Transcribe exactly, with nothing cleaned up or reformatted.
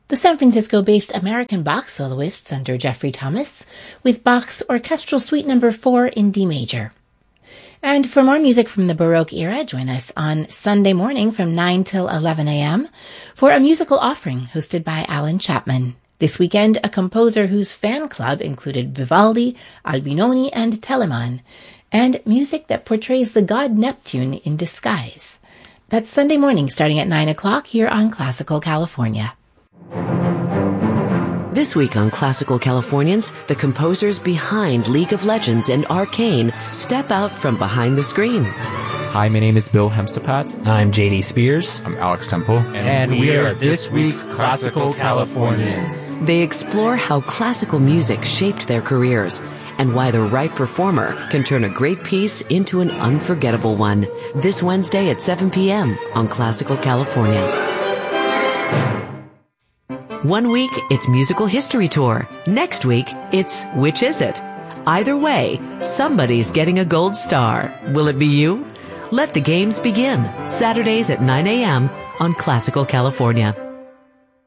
the San Francisco-based American Bach soloists under Jeffrey Thomas, with Bach's Orchestral Suite Number four in D major. And for more music from the Baroque era, join us on Sunday morning from nine till eleven a.m. for a musical offering hosted by Alan Chapman. This weekend, a composer whose fan club included Vivaldi, Albinoni, and Telemann, and music that portrays the god Neptune in disguise. That's Sunday morning starting at nine o'clock here on Classical California. This week on Classical Californians, the composers behind League of Legends and Arcane step out from behind the screen. Hi, my name is Bill Hemsapat. I'm J D Spears. I'm Alex Temple. And, and we are this week's Classical Californians. They explore how classical music shaped their careers and why the right performer can turn a great piece into an unforgettable one. This Wednesday at seven p.m. on Classical California. One week, it's Musical History Tour. Next week, it's Which Is It? Either way, somebody's getting a gold star. Will it be you? Let the games begin. Saturdays at nine a.m. on Classical California.